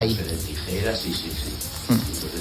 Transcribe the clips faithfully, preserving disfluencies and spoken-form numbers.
Ahí. Tijeras, sí, sí, sí. Hmm.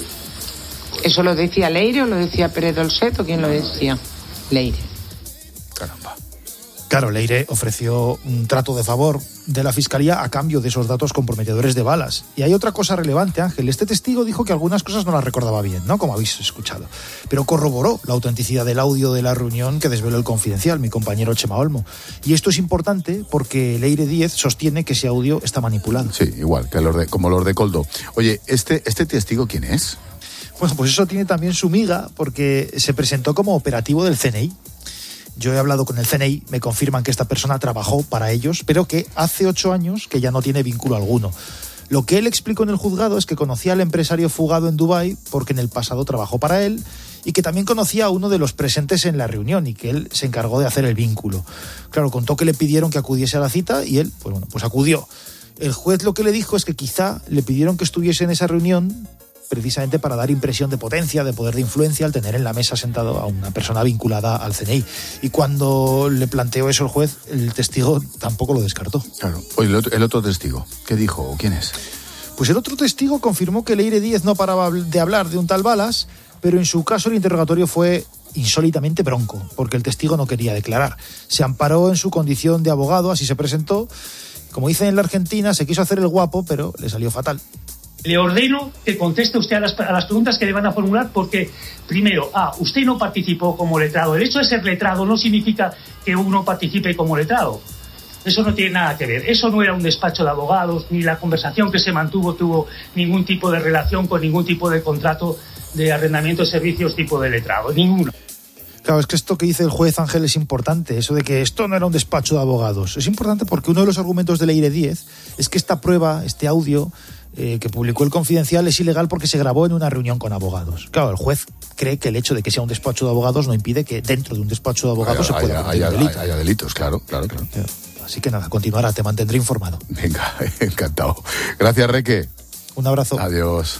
¿Eso lo decía Leire o lo decía Pérez Dolcet o quién lo decía? Leire. Caramba. Claro, Leire ofreció un trato de favor de la Fiscalía a cambio de esos datos comprometedores de balas. Y hay otra cosa relevante, Ángel. Este testigo dijo que algunas cosas no las recordaba bien, ¿no? Como habéis escuchado. Pero corroboró la autenticidad del audio de la reunión que desveló el Confidencial, mi compañero Chema Olmo. Y esto es importante porque Leire Díez sostiene que ese audio está manipulado. Sí, igual, que los de, como los de Coldo. Oye, ¿este, este testigo quién es? Bueno, pues eso tiene también su miga porque se presentó como operativo del C N I. Yo he hablado con el C N I, me confirman que esta persona trabajó para ellos, pero que hace ocho años que ya no tiene vínculo alguno. Lo que él explicó en el juzgado es que conocía al empresario fugado en Dubái porque en el pasado trabajó para él y que también conocía a uno de los presentes en la reunión y que él se encargó de hacer el vínculo. Claro, contó que le pidieron que acudiese a la cita y él, pues bueno, pues acudió. El juez lo que le dijo es que quizá le pidieron que estuviese en esa reunión precisamente para dar impresión de potencia, de poder de influencia, al tener en la mesa sentado a una persona vinculada al C N I. Y cuando le planteó eso el juez, el testigo tampoco lo descartó. Claro. Oye, el otro, el otro testigo, ¿qué dijo? ¿Quién es? Pues el otro testigo confirmó que Leire Díez no paraba de hablar de un tal Balas, pero en su caso el interrogatorio fue insólitamente bronco, porque el testigo no quería declarar. Se amparó en su condición de abogado, así se presentó. Como dicen en la Argentina, se quiso hacer el guapo, pero le salió fatal. Le ordeno que conteste usted a las, a las preguntas que le van a formular porque, primero, ah, usted no participó como letrado. El hecho de ser letrado no significa que uno participe como letrado. Eso no tiene nada que ver. Eso no era un despacho de abogados, ni la conversación que se mantuvo tuvo ningún tipo de relación con ningún tipo de contrato de arrendamiento de servicios tipo de letrado. Ninguno. Claro, es que esto que dice el juez Ángel es importante, eso de que esto no era un despacho de abogados. Es importante porque uno de los argumentos de Leire Díez es que esta prueba, este audio eh, que publicó el Confidencial es ilegal porque se grabó en una reunión con abogados. Claro, el juez cree que el hecho de que sea un despacho de abogados no impide que dentro de un despacho de abogados haya, se pueda haya, cometer delito. Haya delitos, claro, claro, claro. Así que nada, continuará, te mantendré informado. Venga, encantado. Gracias, Reque. Un abrazo. Adiós.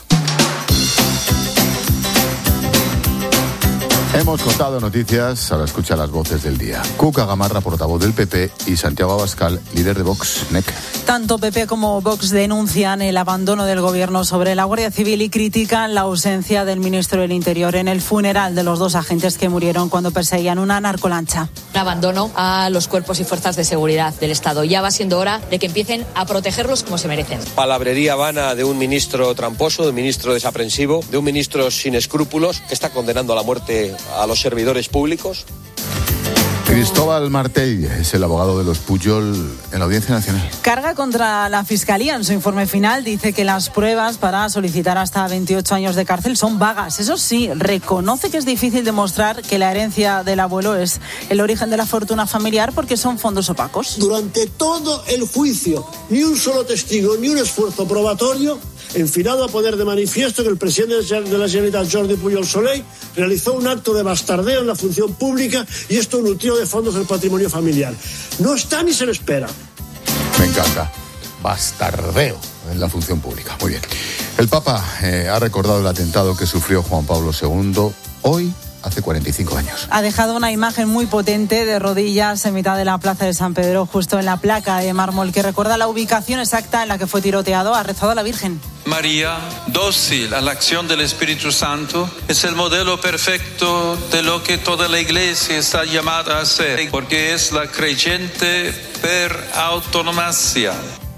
Hemos contado noticias, ahora escucha las voces del día. Cuca Gamarra, portavoz del P P, y Santiago Abascal, líder de Vox. N E C. Tanto P P como Vox denuncian el abandono del gobierno sobre la Guardia Civil y critican la ausencia del ministro del Interior en el funeral de los dos agentes que murieron cuando perseguían una narcolancha. Un abandono a los cuerpos y fuerzas de seguridad del Estado. Ya va siendo hora de que empiecen a protegerlos como se merecen. Palabrería vana de un ministro tramposo, de un ministro desaprensivo, de un ministro sin escrúpulos que está condenando a la muerte a los servidores públicos. Cristóbal Martell es el abogado de los Pujol en la Audiencia Nacional. Carga contra la Fiscalía. En su informe final dice que las pruebas para solicitar hasta veintiocho años de cárcel son vagas. Eso sí, reconoce que es difícil demostrar que la herencia del abuelo es el origen de la fortuna familiar porque son fondos opacos. Durante todo el juicio, ni un solo testigo, ni un esfuerzo probatorio enfilado a poner de manifiesto que el presidente de la Generalitat, Jordi Pujol Soley, realizó un acto de bastardeo en la función pública y esto nutrió de fondos del patrimonio familiar. No está ni se le espera. Me encanta. Bastardeo en la función pública. Muy bien. El Papa eh, ha recordado el atentado que sufrió Juan Pablo segundo hoy, hace cuarenta y cinco años. Ha dejado una imagen muy potente de rodillas en mitad de la plaza de San Pedro, justo en la placa de mármol que recuerda la ubicación exacta en la que fue tiroteado. Ha rezado a la Virgen. María, dócil a la acción del Espíritu Santo, es el modelo perfecto de lo que toda la Iglesia está llamada a ser, porque es la creyente per autonomasia.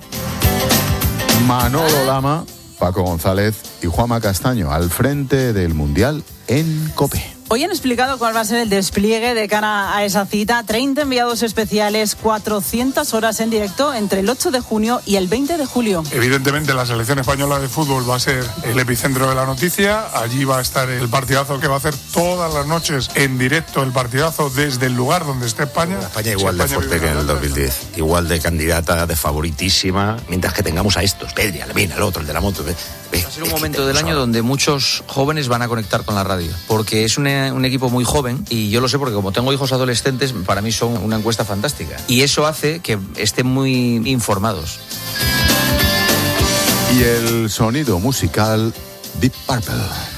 Manolo Lama, Paco González y Juanma Castaño al frente del Mundial en COPE. Hoy han explicado cuál va a ser el despliegue de cara a esa cita. treinta enviados especiales, cuatrocientas horas en directo entre el ocho de junio y el veinte de julio. Evidentemente la selección española de fútbol va a ser el epicentro de la noticia. Allí va a estar el partidazo que va a hacer todas las noches en directo, el partidazo desde el lugar donde esté España. España igual de fuerte que en el dos mil diez, igual de candidata, de favoritísima, mientras que tengamos a estos, Pedri, Lamine, el otro, el de la moto. Ve, ve, va a ser un momento del año donde muchos jóvenes van a conectar con la radio, porque es una un equipo muy joven y yo lo sé porque como tengo hijos adolescentes, para mí son una encuesta fantástica y eso hace que estén muy informados. Y el sonido musical Deep Purple.